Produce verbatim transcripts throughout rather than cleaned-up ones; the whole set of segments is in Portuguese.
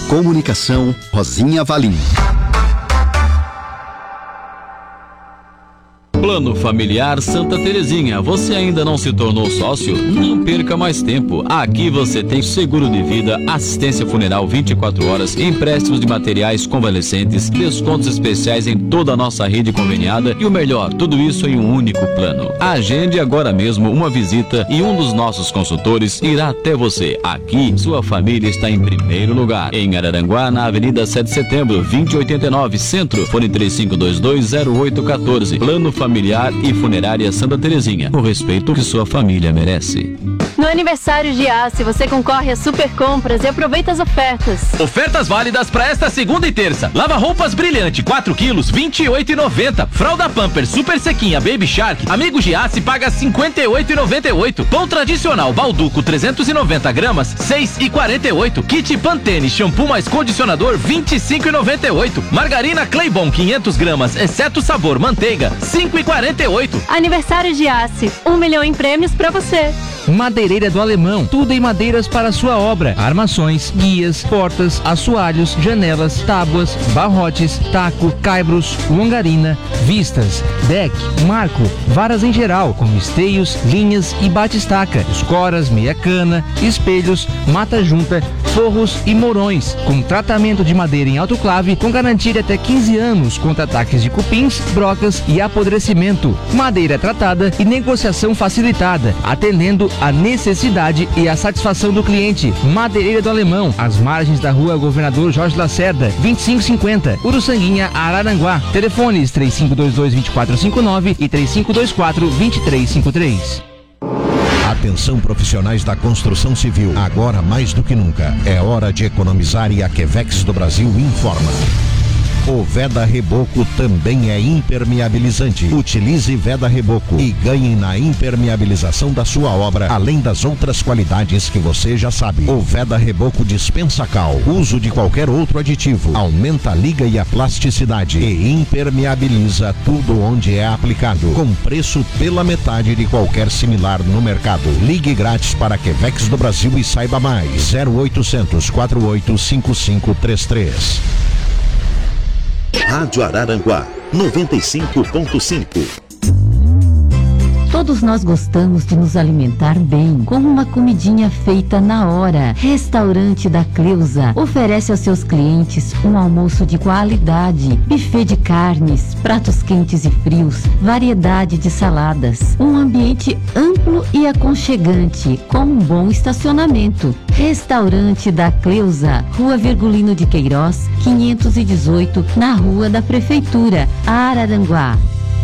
Comunicação Rosinha Valim. Plano Familiar Santa Terezinha. Você ainda não se tornou sócio? Não perca mais tempo. Aqui você tem seguro de vida, assistência funeral vinte e quatro horas, empréstimos de materiais convalescentes, descontos especiais em toda a nossa rede conveniada e o melhor, tudo isso em um único plano. Agende agora mesmo uma visita e um dos nossos consultores irá até você. Aqui, sua família está em primeiro lugar. Em Araranguá, na Avenida sete de Setembro, vinte e oitenta e nove, Centro. Fone três cinco dois dois zero oito um quatro. Plano Familiar Familiar e Funerária Santa Terezinha. O respeito que sua família merece. No aniversário de Giasse, você concorre a super compras e aproveita as ofertas. Ofertas válidas para esta segunda e terça. Lava roupas Brilhante, quatro quilos, vinte e oito reais e noventa centavos. Fralda Pampers Super Sequinha Baby Shark, Amigo Giasse paga cinquenta e oito reais e noventa e oito centavos. Pão tradicional Balduco trezentos e noventa gramas, seis reais e quarenta e oito centavos. Kit Pantene shampoo mais condicionador, vinte e cinco reais e noventa e oito centavos. Margarina Claybon quinhentos gramas, exceto sabor manteiga, cinco reais e quarenta e oito centavos. Aniversário de Giasse, um milhão em prêmios pra você. Madeireira do Alemão, tudo em madeiras para sua obra. Armações, guias, portas, assoalhos, janelas, tábuas, barrotes, taco, caibros, longarina, vistas, deck, marco, varas em geral, como esteios, linhas e bate-estaca, escoras, meia cana, espelhos, mata junta, forros e morões, com tratamento de madeira em autoclave, com garantia de até quinze anos contra ataques de cupins, brocas e apodrecimento. Madeira tratada e negociação facilitada, atendendo a necessidade e a satisfação do cliente. Madeireira do Alemão, às margens da rua Governador Jorge Lacerda, vinte e cinco cinquenta, Uruçanguinha, Araranguá. Telefones três cinco dois dois, dois quatro cinco nove e três cinco dois quatro, dois três cinco três. Atenção profissionais da construção civil, agora mais do que nunca, é hora de economizar e a Quevex do Brasil informa. O Veda Reboco também é impermeabilizante. Utilize Veda Reboco e ganhe na impermeabilização da sua obra, além das outras qualidades que você já sabe. O Veda Reboco dispensa cal, uso de qualquer outro aditivo, aumenta a liga e a plasticidade e impermeabiliza tudo onde é aplicado, com preço pela metade de qualquer similar no mercado. Ligue grátis para a Quevex do Brasil e saiba mais. zero oitocentos, quarenta e oito, cinquenta e cinco trinta e três. Rádio Araranguá, noventa e cinco ponto cinco. Todos nós gostamos de nos alimentar bem, com uma comidinha feita na hora. Restaurante da Cleusa oferece aos seus clientes um almoço de qualidade, buffet de carnes, pratos quentes e frios, variedade de saladas, um ambiente amplo e aconchegante, com um bom estacionamento. Restaurante da Cleusa, Rua Virgulino de Queiroz, quinhentos e dezoito, na Rua da Prefeitura, Araranguá.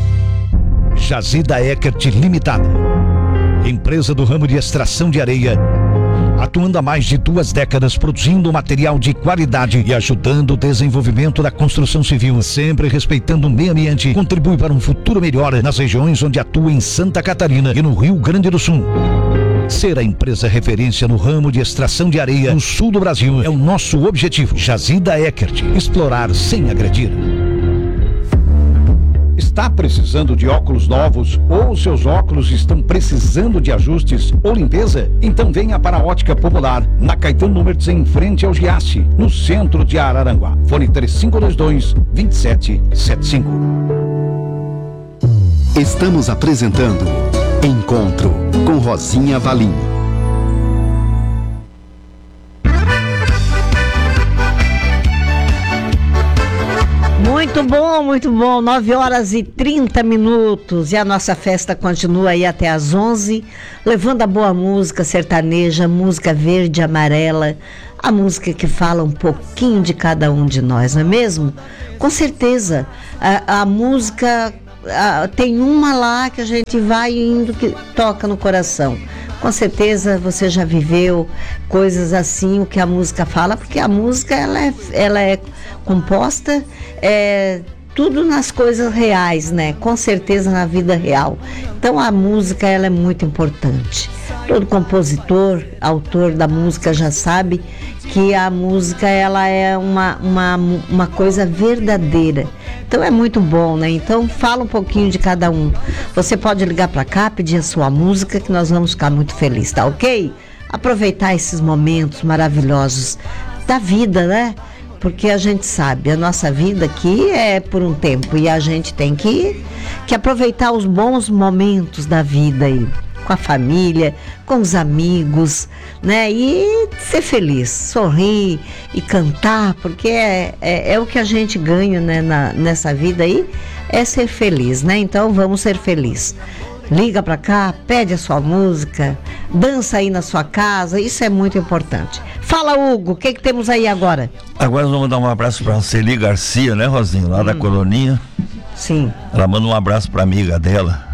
Jazida Eckert Limitada, empresa do ramo de extração de areia, atuando há mais de duas décadas produzindo material de qualidade e ajudando o desenvolvimento da construção civil, sempre respeitando o meio ambiente, contribui para um futuro melhor nas regiões onde atua em Santa Catarina e no Rio Grande do Sul. Ser a empresa referência no ramo de extração de areia no sul do Brasil é o nosso objetivo. Jazida Eckert, explorar sem agredir. Está precisando de óculos novos ou seus óculos estão precisando de ajustes ou limpeza? Então venha para a Ótica Popular, na Caetano Numertz, em frente ao Giasse, no centro de Araranguá. Fone três cinco dois dois, dois sete sete cinco. Estamos apresentando Encontro com Rosinha Valim. Muito bom, muito bom. nove horas e trinta minutos e a nossa festa continua aí até às onze, levando a boa música sertaneja, música verde e amarela, a música que fala um pouquinho de cada um de nós, não é mesmo? Com certeza, a, a música, a, tem uma lá que a gente vai indo que toca no coração. Com certeza você já viveu coisas assim, o que a música fala, porque a música ela é, ela é composta, é, tudo nas coisas reais, né? Com certeza na vida real. Então a música ela é muito importante. Todo compositor, autor da música já sabe que a música ela é uma, uma, uma coisa verdadeira. Então é muito bom, né? Então fala um pouquinho de cada um. Você pode ligar para cá, pedir a sua música, que nós vamos ficar muito felizes, tá ok? Aproveitar esses momentos maravilhosos. da vida, né? Porque a gente sabe, a nossa vida aqui é por um tempo e a gente tem que, que aproveitar os bons momentos da vida aí, com a família, com os amigos, né? E ser feliz, sorrir e cantar, porque é, é, é o que a gente ganha, né, na, nessa vida aí, é ser feliz, né? Então vamos ser felizes. Liga pra cá, pede a sua música, dança aí na sua casa, isso é muito importante. Fala, Hugo, o que que temos aí agora? Agora nós vamos dar um abraço pra Celi Garcia, né, Rosinho, lá hum. da Coloninha. Sim. Ela manda um abraço pra amiga dela,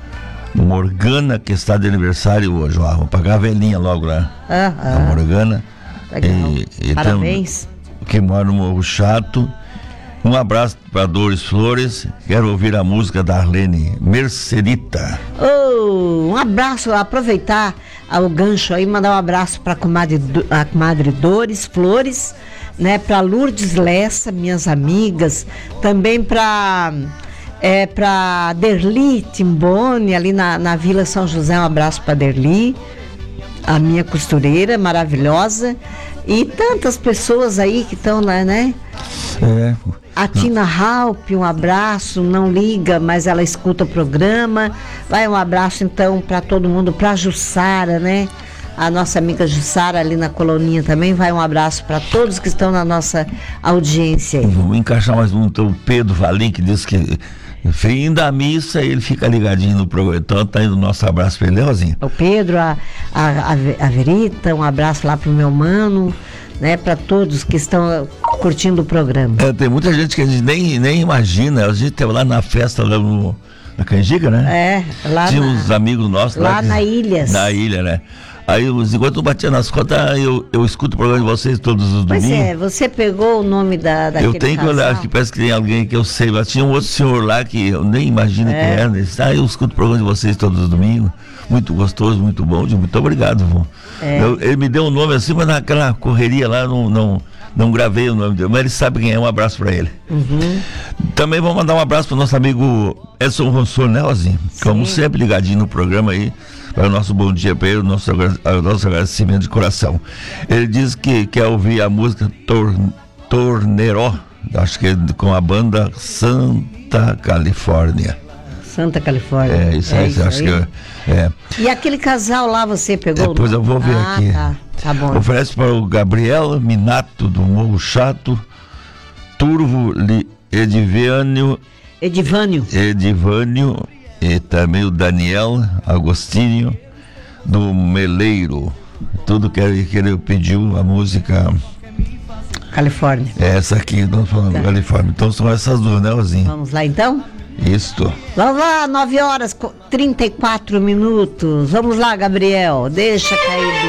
Morgana, que está de aniversário hoje, ó. Vou pagar a velhinha logo lá. Ah, a Morgana. Legal. E, e Parabéns. Tem, que mora no Morro Chato. Um abraço para Doris Flores. Quero ouvir a música da Arlene Mercerita. Oh, um abraço, aproveitar o gancho aí, mandar um abraço para a comadre, a comadre Doris Flores, né? Para Lourdes Lessa, minhas amigas, também para é, para Derli Timbone, ali na, na Vila São José, um abraço para Derli, a minha costureira maravilhosa, e tantas pessoas aí que estão lá, né? É. A Tina Halp, um abraço, não liga, mas ela escuta o programa. Vai um abraço então para todo mundo, para Jussara, né? A nossa amiga Jussara ali na Coloninha também. Vai um abraço para todos que estão na nossa audiência aí. Vamos encaixar mais um, então, o Pedro Valim, que diz que fim da missa ele fica ligadinho no programa. Então tá indo o nosso abraço para ele, Rosinha. O Pedro, a, a, a Verita, um abraço lá pro meu mano, né, para todos que estão curtindo o programa. É, tem muita gente que a gente nem, nem imagina. A gente esteve lá na festa lá no, na Canjica, né? É, lá tinha na, uns amigos nossos lá, lá que, na Ilhas. Na ilha, né? Aí, enquanto eu batia nas contas, eu, eu escuto o programa de vocês todos os domingos. Pois é, você pegou o nome da, daquele Eu tenho casal? que olhar, que parece que tem alguém que eu sei, mas tinha um outro senhor lá que eu nem imagino é. quem era. Ele disse, ah, eu escuto o programa de vocês todos os domingos. Muito gostoso, muito bom. Muito obrigado, vô. É. Eu, ele me deu um nome assim, mas naquela correria lá, não, não, não gravei o nome dele. Mas ele sabe quem é, um abraço pra ele. Uhum. Também vamos mandar um abraço pro nosso amigo Edson Ronsor, né, Rosinho? Como sempre, ligadinho no programa aí. Para o nosso bom dia para ele, o nosso, o nosso agradecimento de coração. Ele diz que quer ouvir a música Tor, Torneró, acho que é com a banda Santa Califórnia. Santa Califórnia. É, isso, é aí, isso acho aí. que é. E aquele casal lá você pegou? Depois eu vou ver ah, aqui. Tá, tá bom. Oferece para o Gabriel Minato do Morro Chato, Turvo Edivânio. Edivânio. Edivânio. E também o Daniel Agostinho do Meleiro. Tudo que ele, que ele pediu a música Califórnia. É essa aqui, nós falamos tá. Califórnia. Então são essas duas, né, Rosinha? Vamos lá então? Isto. Vamos lá, nove horas, trinta e quatro minutos. Vamos lá, Gabriel. Deixa cair.